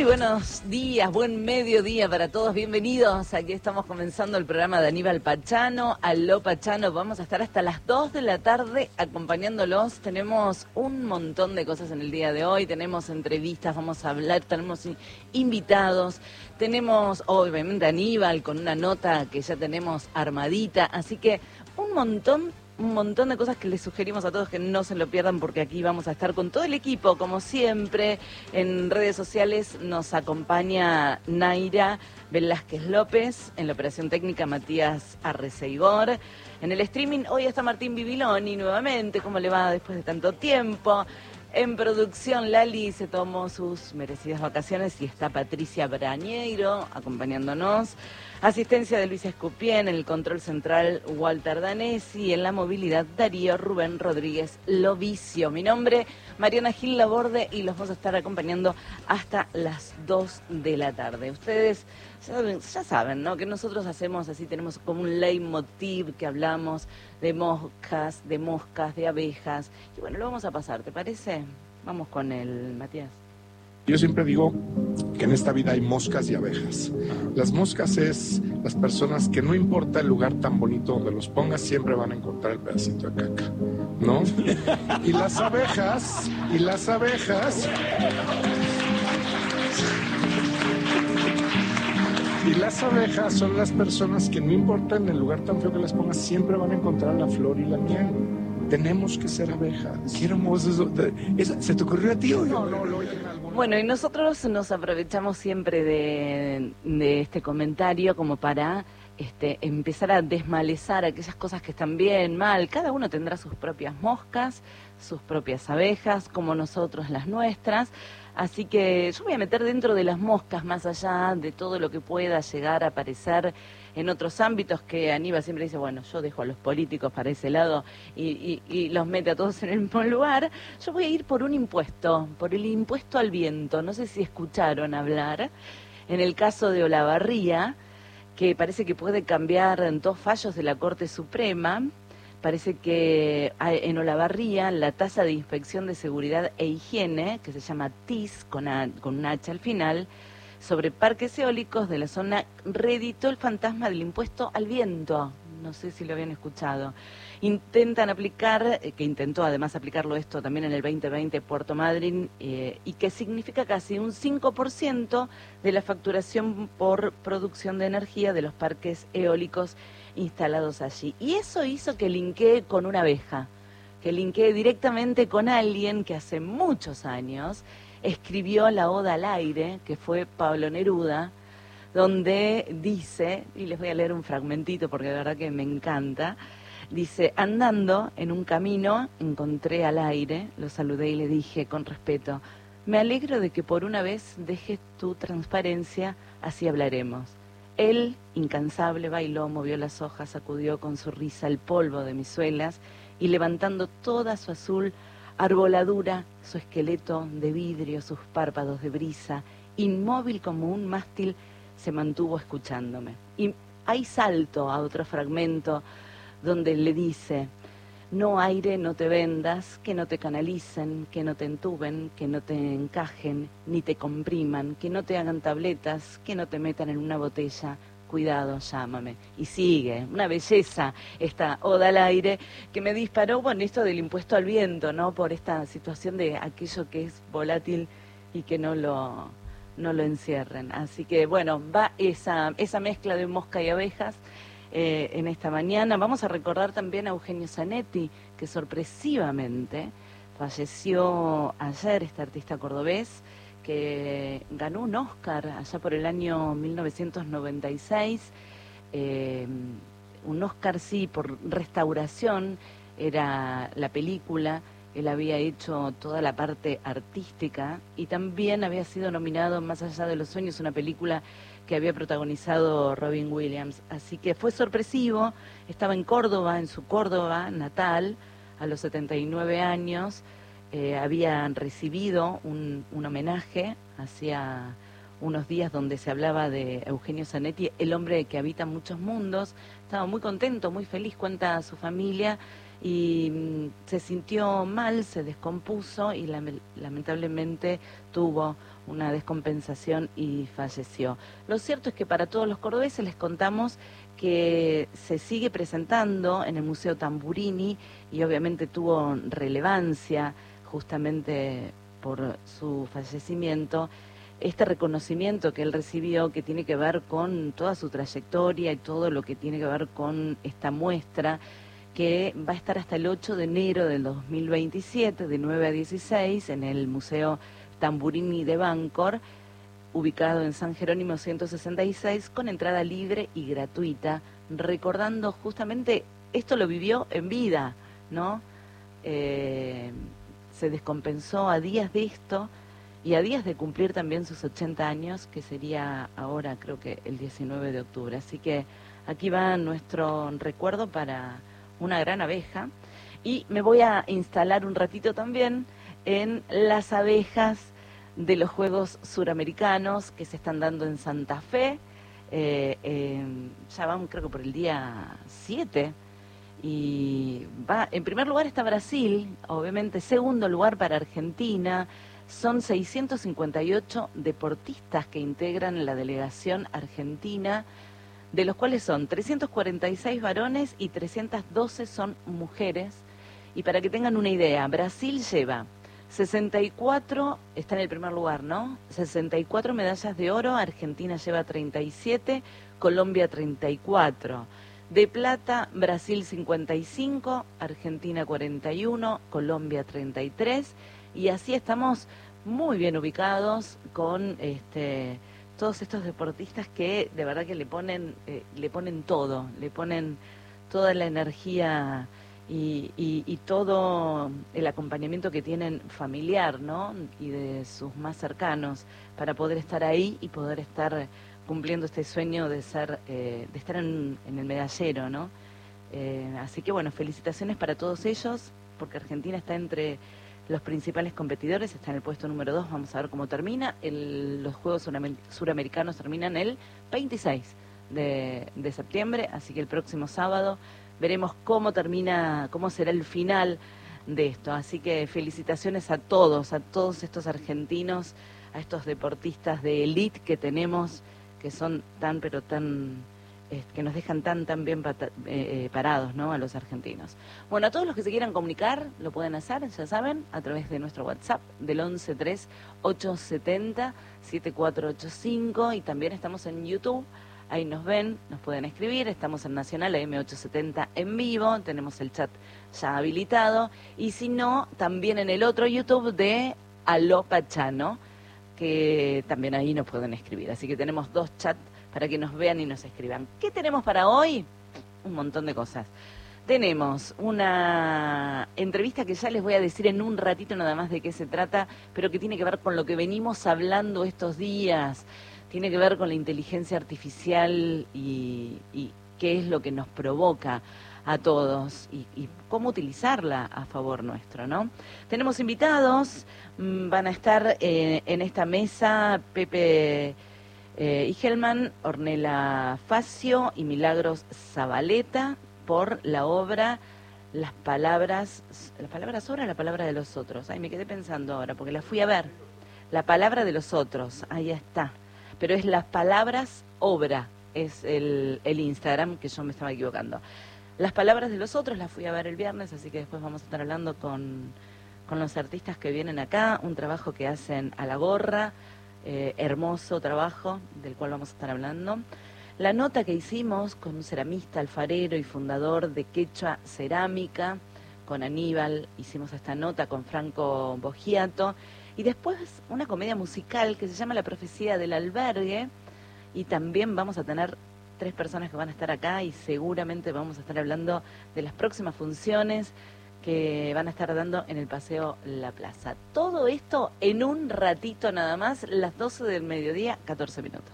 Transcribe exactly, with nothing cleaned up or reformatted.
Muy buenos días, buen mediodía para todos, bienvenidos. Aquí estamos comenzando el programa de Aníbal Pachano, Aló Pachano. Vamos a estar hasta las dos de la tarde acompañándolos. Tenemos un montón de cosas en el día de hoy, tenemos entrevistas, vamos a hablar, tenemos invitados, tenemos obviamente a Aníbal con una nota que ya tenemos armadita, así que un montón Un montón de cosas que les sugerimos a todos que no se lo pierdan, porque aquí vamos a estar con todo el equipo, como siempre. En redes sociales nos acompaña Naira Velázquez López, en la operación técnica Matías Arreceigor. En el streaming hoy está Martín Bibiloni nuevamente, ¿cómo le va después de tanto tiempo? En producción Lali se tomó sus merecidas vacaciones y está Patricia Brañeiro acompañándonos. Asistencia de Luis Escupien, en el control central Walter Danesi, en la movilidad Darío Rubén Rodríguez Lovicio. Mi nombre, Mariana Gil Laborde, y los vamos a estar acompañando hasta las dos de la tarde. Ustedes ya saben, ya saben, ¿no?, que nosotros hacemos así, tenemos como un leitmotiv que hablamos de moscas, de moscas, de abejas. Y bueno, lo vamos a pasar, ¿te parece? Vamos con el Matías. Yo siempre digo que en esta vida hay moscas y abejas. Las moscas es las personas que no importa el lugar tan bonito donde los pongas, siempre van a encontrar el pedacito de caca, ¿no? Y las abejas, y las abejas... Y las abejas son las personas que no importa en el lugar tan feo que las pongas, siempre van a encontrar la flor y la miel. Tenemos que ser abejas. Qué hermoso eso. ¿Eso ¿Se te ocurrió a ti o no? No, lo oí en algún... Bueno, y nosotros nos aprovechamos siempre de, de este comentario como para este, empezar a desmalezar aquellas cosas que están bien, mal. Cada uno tendrá sus propias moscas, sus propias abejas, como nosotros las nuestras. Así que yo voy a meter dentro de las moscas, más allá de todo lo que pueda llegar a aparecer en otros ámbitos, que Aníbal siempre dice, bueno, yo dejo a los políticos para ese lado y, y, y los mete a todos en el mismo lugar. Yo voy a ir por un impuesto, por el impuesto al viento. No sé si escucharon hablar, en el caso de Olavarría, que parece que puede cambiar en dos fallos de la Corte Suprema. Parece que en Olavarría la tasa de inspección de seguridad e higiene, que se llama T I S, con, a, con un H al final, sobre parques eólicos de la zona, reeditó el fantasma del impuesto al viento. No sé si lo habían escuchado. Intentan aplicar, eh, que intentó además aplicarlo esto también en el veinte veinte Puerto Madryn, eh, y que significa casi un cinco por ciento de la facturación por producción de energía de los parques eólicos instalados allí. Y eso hizo que linkee con una abeja, que linkee directamente con alguien que hace muchos años escribió la Oda al Aire, que fue Pablo Neruda, donde dice, y les voy a leer un fragmentito porque de verdad que me encanta, dice: andando en un camino encontré al aire, lo saludé y le dije con respeto, me alegro de que por una vez dejes tu transparencia, así hablaremos. Él, incansable, bailó, movió las hojas, sacudió con su risa el polvo de mis suelas y levantando toda su azul arboladura, su esqueleto de vidrio, sus párpados de brisa, inmóvil como un mástil, se mantuvo escuchándome. Y hay salto a otro fragmento donde le dice: no, aire, no te vendas, que no te canalicen, que no te entuben, que no te encajen, ni te compriman, que no te hagan tabletas, que no te metan en una botella, cuidado, llámame. Y sigue, una belleza esta Oda al Aire, que me disparó, bueno, esto del impuesto al viento, ¿no?, por esta situación de aquello que es volátil y que no lo, no lo encierren. Así que, bueno, va esa, esa mezcla de mosca y abejas. Eh, en esta mañana vamos a recordar también a Eugenio Zanetti, que sorpresivamente falleció ayer, este artista cordobés, que ganó un Oscar allá por el año mil novecientos noventa y seis, eh, un Oscar, sí, por restauración, era la película. Él había hecho toda la parte artística y también había sido nominado Más allá de los sueños, una película que había protagonizado Robin Williams. Así que fue sorpresivo, estaba en Córdoba, en su Córdoba natal, a los setenta y nueve años, eh, habían recibido un, un homenaje hacía unos días donde se hablaba de Eugenio Zanetti, el hombre que habita muchos mundos. Estaba muy contento, muy feliz, cuenta a su familia, y mm, se sintió mal, se descompuso y lame- lamentablemente tuvo una descompensación y falleció. Lo cierto es que para todos los cordobeses les contamos que se sigue presentando en el Museo Tamburini y obviamente tuvo relevancia justamente por su fallecimiento, este reconocimiento que él recibió, que tiene que ver con toda su trayectoria y todo lo que tiene que ver con esta muestra, que va a estar hasta el ocho de enero del dos mil veintisiete, de nueve a dieciséis, en el Museo Tamburini de Bangkok, ubicado en San Jerónimo ciento sesenta y seis, con entrada libre y gratuita, recordando justamente, esto lo vivió en vida, ¿no? Eh, se descompensó a días de esto y a días de cumplir también sus ochenta años, que sería ahora creo que el diecinueve de octubre. Así que aquí va nuestro recuerdo para una gran abeja. Y me voy a instalar un ratito también en las abejas de los Juegos Suramericanos que se están dando en Santa Fe. Eh, eh, ya vamos creo que por el día siete. Y va, en primer lugar está Brasil, obviamente, segundo lugar para Argentina. Son seiscientos cincuenta y ocho deportistas que integran la delegación argentina, de los cuales son trescientos cuarenta y seis varones y trescientos doce son mujeres. Y para que tengan una idea, Brasil lleva sesenta y cuatro, está en el primer lugar, ¿no? sesenta y cuatro medallas de oro, Argentina lleva treinta y siete, Colombia treinta y cuatro. De plata, Brasil cincuenta y cinco, Argentina cuarenta y uno, Colombia treinta y tres, y así estamos muy bien ubicados con este, todos estos deportistas que de verdad que le ponen, eh, le ponen todo, le ponen toda la energía y, y, y todo el acompañamiento que tienen familiar, ¿no? Y de sus más cercanos para poder estar ahí y poder estar cumpliendo este sueño de ser, eh, de estar en, en el medallero, ¿no? Eh, así que bueno, felicitaciones para todos ellos, porque Argentina está entre los principales competidores, está en el puesto número dos, vamos a ver cómo termina. El, los Juegos Suramer- Suramericanos terminan el veintiséis de, de septiembre, así que el próximo sábado veremos cómo termina, cómo será el final de esto. Así que felicitaciones a todos, a todos estos argentinos, a estos deportistas de élite que tenemos, que son tan, pero tan, eh, que nos dejan tan, tan bien pata, eh, parados, ¿no? A los argentinos. Bueno, a todos los que se quieran comunicar, lo pueden hacer, ya saben, a través de nuestro WhatsApp, del once tres ocho siete cero siete cuatro ocho cinco, y también estamos en YouTube, ahí nos ven, nos pueden escribir, estamos en Nacional A M ochocientos setenta en vivo, tenemos el chat ya habilitado, y si no, también en el otro YouTube de Aló Pachano, que también ahí nos pueden escribir. Así que tenemos dos chats para que nos vean y nos escriban. ¿Qué tenemos para hoy? Un montón de cosas. Tenemos una entrevista que ya les voy a decir en un ratito nada más de qué se trata, pero que tiene que ver con lo que venimos hablando estos días. Tiene que ver con la inteligencia artificial y, y qué es lo que nos provoca a todos y, y cómo utilizarla a favor nuestro, ¿no? Tenemos invitados, mmm, van a estar eh, en esta mesa Pepe eh, Igelman, Ornella Facio y Milagros Zabaleta por la obra Las Palabras, ¿las palabras sobre la palabra de los otros? Ay, me quedé pensando ahora porque la fui a ver. La palabra de los otros, ahí está. Pero es Las Palabras Obra, es el, el Instagram, que yo me estaba equivocando. Las Palabras de los Otros las fui a ver el viernes, así que después vamos a estar hablando con, con los artistas que vienen acá, un trabajo que hacen a la gorra, eh, hermoso trabajo, del cual vamos a estar hablando. La nota que hicimos con un ceramista, alfarero y fundador de Quechua Cerámica, con Aníbal, hicimos esta nota con Franco Bogiato, y después una comedia musical que se llama La Profecía del Albergue, y también vamos a tener tres personas que van a estar acá y seguramente vamos a estar hablando de las próximas funciones que van a estar dando en el Paseo La Plaza. Todo esto en un ratito nada más, las doce del mediodía, catorce minutos.